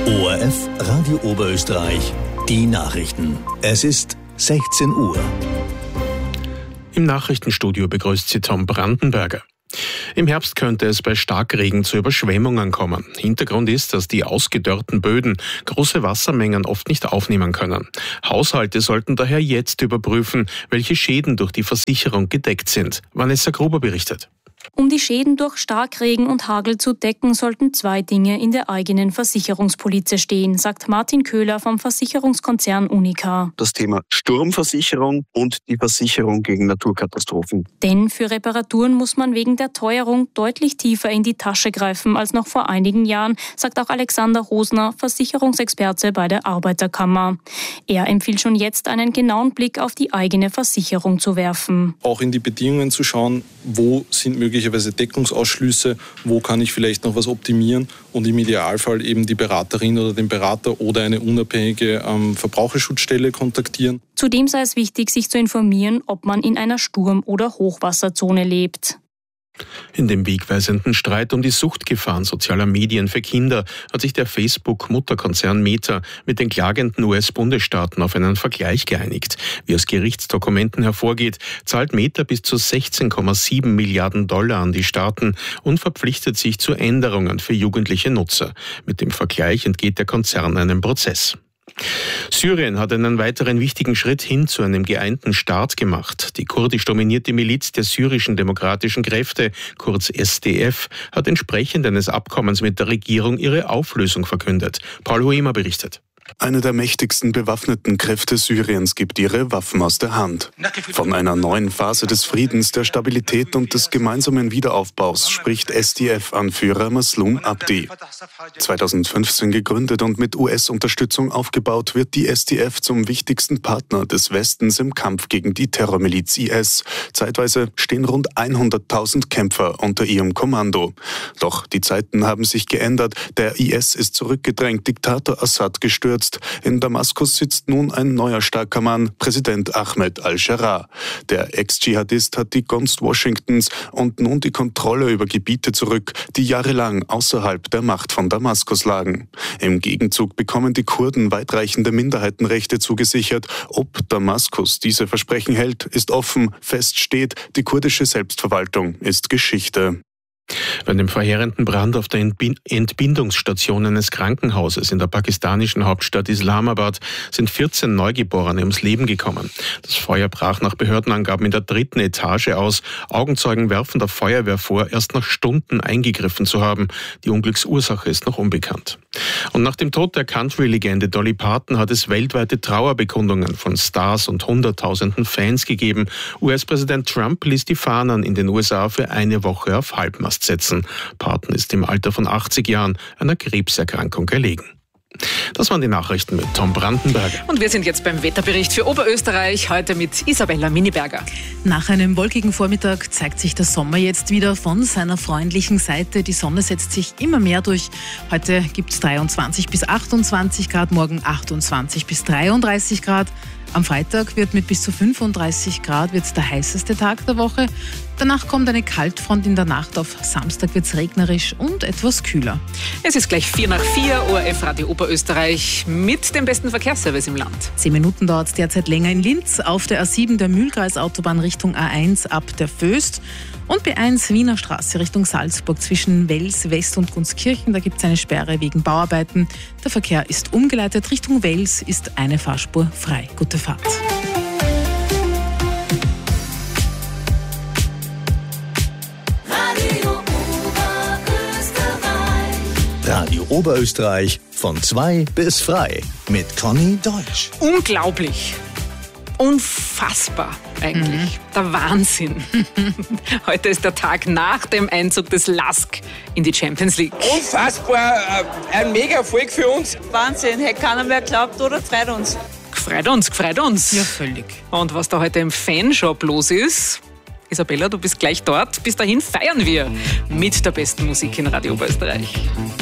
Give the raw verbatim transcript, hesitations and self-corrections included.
O R F Radio Oberösterreich, die Nachrichten. Es ist sechzehn Uhr. Im Nachrichtenstudio begrüßt sie Tom Brandenberger. Im Herbst könnte es bei Starkregen zu Überschwemmungen kommen. Hintergrund ist, dass die ausgedörrten Böden große Wassermengen oft nicht aufnehmen können. Haushalte sollten daher jetzt überprüfen, welche Schäden durch die Versicherung gedeckt sind. Vanessa Gruber berichtet. Um die Schäden durch Starkregen und Hagel zu decken, sollten zwei Dinge in der eigenen Versicherungspolize stehen, sagt Martin Köhler vom Versicherungskonzern Unica. Das Thema Sturmversicherung und die Versicherung gegen Naturkatastrophen. Denn für Reparaturen muss man wegen der Teuerung deutlich tiefer in die Tasche greifen als noch vor einigen Jahren, sagt auch Alexander Rosner, Versicherungsexperte bei der Arbeiterkammer. Er empfiehlt schon jetzt, einen genauen Blick auf die eigene Versicherung zu werfen. Auch in die Bedingungen zu schauen, wo sind möglicherweise Deckungsausschlüsse, wo kann ich vielleicht noch was optimieren und im Idealfall eben die Beraterin oder den Berater oder eine unabhängige ähm, Verbraucherschutzstelle kontaktieren. Zudem sei es wichtig, sich zu informieren, ob man in einer Sturm- oder Hochwasserzone lebt. In dem wegweisenden Streit um die Suchtgefahren sozialer Medien für Kinder hat sich der Facebook-Mutterkonzern Meta mit den klagenden U S-Bundesstaaten auf einen Vergleich geeinigt. Wie aus Gerichtsdokumenten hervorgeht, zahlt Meta bis zu sechzehn Komma sieben Milliarden Dollar an die Staaten und verpflichtet sich zu Änderungen für jugendliche Nutzer. Mit dem Vergleich entgeht der Konzern einem Prozess. Syrien hat einen weiteren wichtigen Schritt hin zu einem geeinten Staat gemacht. Die kurdisch dominierte Miliz der syrischen demokratischen Kräfte, kurz S D F, hat entsprechend eines Abkommens mit der Regierung ihre Auflösung verkündet. Paul Huemer berichtet. Eine der mächtigsten bewaffneten Kräfte Syriens gibt ihre Waffen aus der Hand. Von einer neuen Phase des Friedens, der Stabilität und des gemeinsamen Wiederaufbaus spricht S D F-Anführer Maslum Abdi. zweitausendfünfzehn gegründet und mit U S-Unterstützung aufgebaut, wird die S D F zum wichtigsten Partner des Westens im Kampf gegen die Terrormiliz I S. Zeitweise stehen rund hunderttausend Kämpfer unter ihrem Kommando. Doch die Zeiten haben sich geändert. Der I S ist zurückgedrängt, Diktator Assad gestürzt. In Damaskus sitzt nun ein neuer starker Mann, Präsident Ahmed al-Sharaa. Der Ex-Dschihadist hat die Gunst Washingtons und nun die Kontrolle über Gebiete zurück, die jahrelang außerhalb der Macht von Damaskus lagen. Im Gegenzug bekommen die Kurden weitreichende Minderheitenrechte zugesichert. Ob Damaskus diese Versprechen hält, ist offen. Fest steht, die kurdische Selbstverwaltung ist Geschichte. Bei dem verheerenden Brand auf der Entbindungsstation eines Krankenhauses in der pakistanischen Hauptstadt Islamabad sind vierzehn Neugeborene ums Leben gekommen. Das Feuer brach nach Behördenangaben in der dritten Etage aus. Augenzeugen werfen der Feuerwehr vor, erst nach Stunden eingegriffen zu haben. Die Unglücksursache ist noch unbekannt. Und nach dem Tod der Country-Legende Dolly Parton hat es weltweite Trauerbekundungen von Stars und hunderttausenden Fans gegeben. U S-Präsident Trump ließ die Fahnen in den U S A für eine Woche auf Halbmast setzen. Parton ist im Alter von achtzig Jahren einer Krebserkrankung erlegen. Das waren die Nachrichten mit Tom Brandenberger. Und wir sind jetzt beim Wetterbericht für Oberösterreich, heute mit Isabella Miniberger. Nach einem wolkigen Vormittag zeigt sich der Sommer jetzt wieder von seiner freundlichen Seite. Die Sonne setzt sich immer mehr durch. Heute gibt es dreiundzwanzig bis achtundzwanzig Grad, morgen achtundzwanzig bis dreiunddreißig Grad. Am Freitag wird mit bis zu fünfunddreißig Grad wird's der heißeste Tag der Woche. Danach kommt eine Kaltfront in der Nacht. Auf Samstag wird es regnerisch und etwas kühler. Es ist gleich vier nach vier, O R F Radio Oberösterreich mit dem besten Verkehrsservice im Land. Zehn Minuten dauert es derzeit länger in Linz, auf der A sieben der Mühlkreisautobahn Richtung A eins ab der Föst und B eins Wiener Straße Richtung Salzburg zwischen Wels, West und Gunskirchen. Da gibt es eine Sperre wegen Bauarbeiten. Der Verkehr ist umgeleitet. Richtung Wels ist eine Fahrspur frei. Gute Fahrt. Radio Oberösterreich von zwei bis frei mit Conny Deutsch. Unglaublich. Unfassbar eigentlich. Mhm. Der Wahnsinn. Heute ist der Tag nach dem Einzug des L A S K in die Champions League. Unfassbar, ein mega Erfolg für uns. Wahnsinn, hätte keiner mehr geglaubt, oder? Freut uns. Gefreut uns, gefreut uns. Ja, völlig. Und was da heute im Fanshop los ist, Isabella, du bist gleich dort. Bis dahin feiern wir mit der besten Musik in Radio Oberösterreich.